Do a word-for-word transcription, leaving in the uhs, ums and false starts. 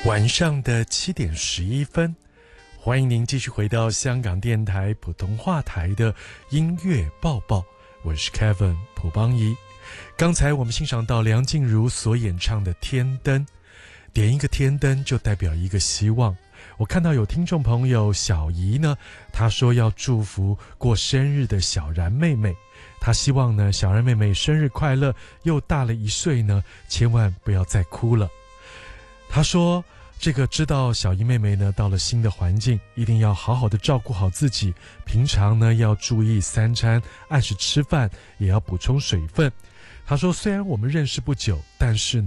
晚上的七点十一分，欢迎您继续回到香港电台普通话台的音乐报报，我是 Kevin 蒲邦仪。刚才我们欣赏到梁静茹所演唱的《天灯》，点一个天灯就代表一个希望。我看到有听众朋友小姨呢，她说要祝福过生日的小然妹妹，她希望呢小然妹妹生日快乐，又大了一岁呢，千万不要再哭了。她说这个知道小姨妹妹呢到了新的环境，一定要好好的照顾好自己，平常呢要注意三餐，按时吃饭，也要补充水分。她说虽然我们认识不久，但是呢